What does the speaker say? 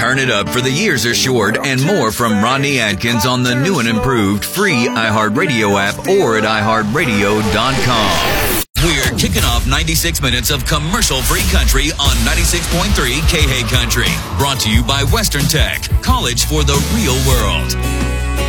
Turn it up for the years are short and more from Rodney Atkins on the new and improved free iHeartRadio app or at iHeartRadio.com. We're kicking off 96 minutes of commercial-free country on 96.3 KH Country. Brought to you by Western Tech, college for the real world.